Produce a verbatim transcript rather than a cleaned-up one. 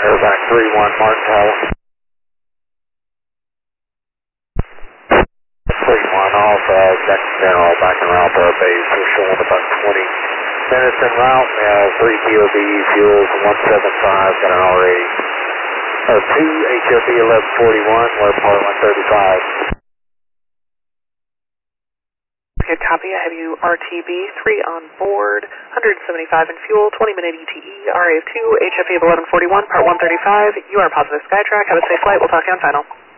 Airback three one, Martin Tower. three one, off uh, Jack General, back in route for our base. We're showing about twenty minutes en route. We have three P O B, fuels one seven five, got an R eighty. Uh, two H O B eleven forty-one, we're part one thirty-five. Good copy. I have you R T B, three on board, one seventy-five in fuel, twenty minute E T E, R A of two, H F E of eleven forty-one, part one thirty-five. You are positive Skytrack. Have a safe flight. We'll talk to you on final.